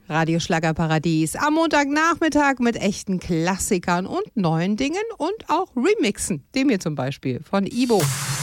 Radio Schlagerparadies am Montagnachmittag mit echten Klassikern und neuen Dingen und auch Remixen. Dem hier zum Beispiel von Ibo.